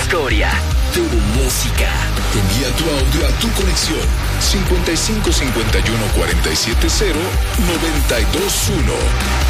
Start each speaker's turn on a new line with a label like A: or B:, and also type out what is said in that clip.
A: historia.
B: Tu música. Envía tu audio a tu conexión 55 51 47 0 92 1.